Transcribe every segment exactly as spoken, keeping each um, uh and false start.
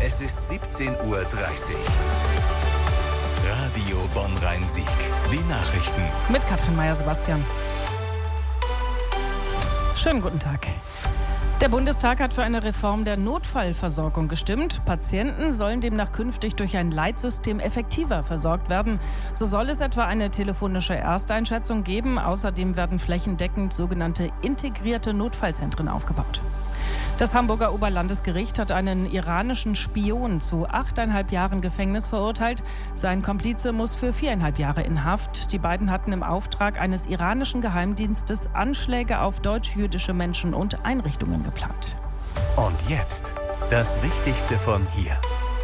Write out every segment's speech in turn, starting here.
Es ist siebzehn Uhr dreißig. Radio Bonn-Rhein-Sieg. Die Nachrichten. Mit Katrin Meier-Sebastian. Schönen guten Tag. Der Bundestag hat für eine Reform der Notfallversorgung gestimmt. Patienten sollen demnach künftig durch ein Leitsystem effektiver versorgt werden. So soll es etwa eine telefonische Ersteinschätzung geben. Außerdem werden flächendeckend sogenannte integrierte Notfallzentren aufgebaut. Das Hamburger Oberlandesgericht hat einen iranischen Spion zu achteinhalb Jahren Gefängnis verurteilt. Sein Komplize muss für viereinhalb Jahre in Haft. Die beiden hatten im Auftrag eines iranischen Geheimdienstes Anschläge auf deutsch-jüdische Menschen und Einrichtungen geplant. Und jetzt das Wichtigste von hier.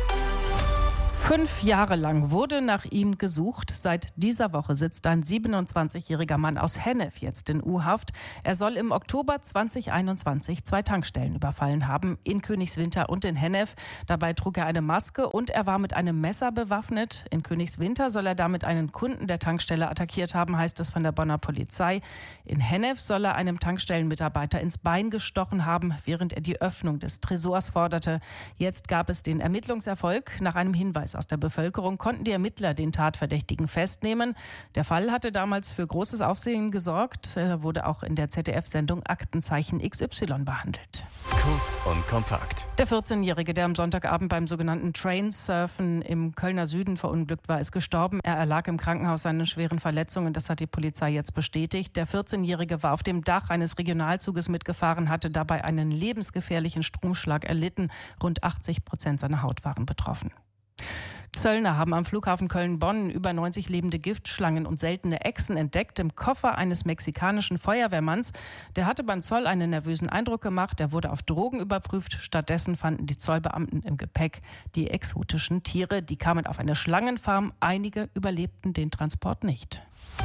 Fünf Jahre lang wurde nach ihm gesucht. Seit dieser Woche sitzt ein siebenundzwanzigjähriger Mann aus Hennef jetzt in U-Haft. Er soll im Oktober zweitausendeinundzwanzig zwei Tankstellen überfallen haben, in Königswinter und in Hennef. Dabei trug er eine Maske und er war mit einem Messer bewaffnet. In Königswinter soll er damit einen Kunden der Tankstelle attackiert haben, heißt es von der Bonner Polizei. In Hennef soll er einem Tankstellenmitarbeiter ins Bein gestochen haben, während er die Öffnung des Tresors forderte. Jetzt gab es den Ermittlungserfolg. Nach einem Hinweis aus der Bevölkerung konnten die Ermittler den Tatverdächtigen festnehmen. Der Fall hatte damals für großes Aufsehen gesorgt, er wurde auch in der Z D F-Sendung Aktenzeichen X Y behandelt. Kurz und kompakt. Der vierzehnjährige, der am Sonntagabend beim sogenannten Trainsurfen im Kölner Süden verunglückt war, ist gestorben. Er erlag im Krankenhaus seinen schweren Verletzungen, das hat die Polizei jetzt bestätigt. Der vierzehnjährige war auf dem Dach eines Regionalzuges mitgefahren, hatte dabei einen lebensgefährlichen Stromschlag erlitten. Rund achtzig Prozent seiner Haut waren betroffen. Zöllner haben am Flughafen Köln-Bonn über neunzig lebende Giftschlangen und seltene Echsen entdeckt im Koffer eines mexikanischen Feuerwehrmanns. Der hatte beim Zoll einen nervösen Eindruck gemacht. Er wurde auf Drogen überprüft. Stattdessen fanden die Zollbeamten im Gepäck die exotischen Tiere. Die kamen auf eine Schlangenfarm. Einige überlebten den Transport nicht.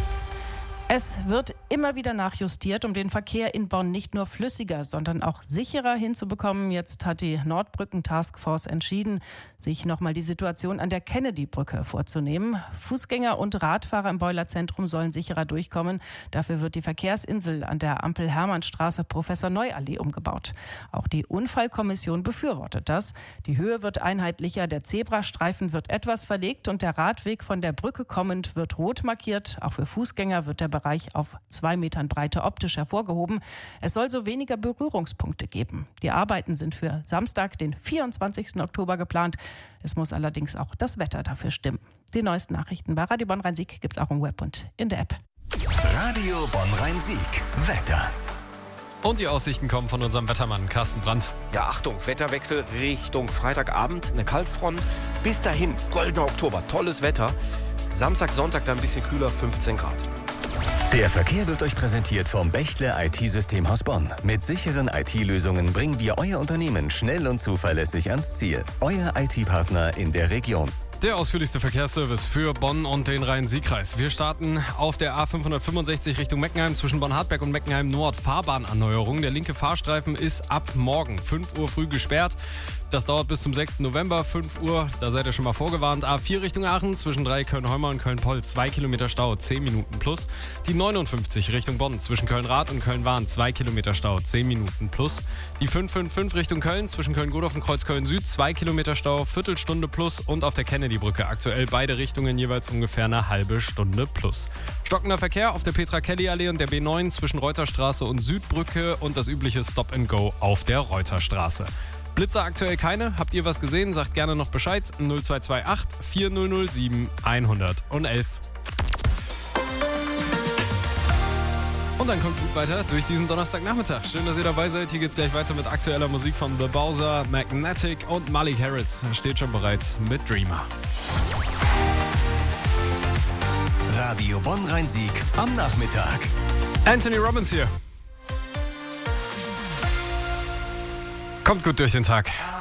Es wird immer wieder nachjustiert, um den Verkehr in Bonn nicht nur flüssiger, sondern auch sicherer hinzubekommen. Jetzt hat die Nordbrücken-Taskforce entschieden, sich nochmal die Situation an der Kennedy-Brücke vorzunehmen. Fußgänger und Radfahrer im Beulerzentrum sollen sicherer durchkommen. Dafür wird die Verkehrsinsel an der Ampel-Hermannstraße Professor-Neu-Allee umgebaut. Auch die Unfallkommission befürwortet das. Die Höhe wird einheitlicher, der Zebrastreifen wird etwas verlegt und der Radweg von der Brücke kommend wird rot markiert. Auch für Fußgänger wird der Bereich auf zwei Metern Breite optisch hervorgehoben. Es soll so weniger Berührungspunkte geben. Die Arbeiten sind für Samstag, den vierundzwanzigsten Oktober geplant. Es muss allerdings auch das Wetter dafür stimmen. Die neuesten Nachrichten bei Radio Bonn-Rhein-Sieg gibt es auch im Web und in der App. Radio Bonn-Rhein-Sieg. Wetter. Und die Aussichten kommen von unserem Wettermann Carsten Brandt. Ja, Achtung, Wetterwechsel Richtung Freitagabend, eine Kaltfront. Bis dahin, goldener Oktober, tolles Wetter. Samstag, Sonntag dann ein bisschen kühler, fünfzehn Grad. Der Verkehr wird euch präsentiert vom Bechtle I T-Systemhaus Bonn. Mit sicheren I T-Lösungen bringen wir euer Unternehmen schnell und zuverlässig ans Ziel. Euer I T-Partner in der Region. Der ausführlichste Verkehrsservice für Bonn und den Rhein-Sieg-Kreis. Wir starten auf der A fünfhundertfünfundsechzig Richtung Meckenheim zwischen Bonn-Hartberg und Meckenheim Nord. Fahrbahnerneuerung. Der linke Fahrstreifen ist ab morgen fünf Uhr früh gesperrt. Das dauert bis zum sechsten November, fünf Uhr. Da seid ihr schon mal vorgewarnt. A vier Richtung Aachen zwischen drei Köln-Heumar und Köln-Poll. zwei Kilometer Stau, zehn Minuten plus. Die neunundfünfzig Richtung Bonn zwischen Köln-Rath und Köln-Wahn. zwei Kilometer Stau, zehn Minuten plus. Die fünf fünf fünf Richtung Köln zwischen Köln-Godorf und Kreuzköln-Süd. zwei Kilometer Stau, Viertelstunde plus. Und auf der Kennedy-Brücke aktuell beide Richtungen jeweils ungefähr eine halbe Stunde plus. Stockender Verkehr auf der Petra-Kelly-Allee und der B neun zwischen Reuterstraße und Südbrücke und das übliche Stop-and-Go auf der Reuterstraße. Blitzer aktuell keine. Habt ihr was gesehen? Sagt gerne noch Bescheid. null zwei zwei acht vier null null sieben eins null eins. Und dann kommt gut weiter durch diesen Donnerstagnachmittag. Schön, dass ihr dabei seid. Hier geht's gleich weiter mit aktueller Musik von The Bowser, Magnetic und Malik Harris. Steht schon bereit mit Dreamer. Radio Bonn-Rhein-Sieg am Nachmittag. Anthony Robbins hier. Kommt gut durch den Tag.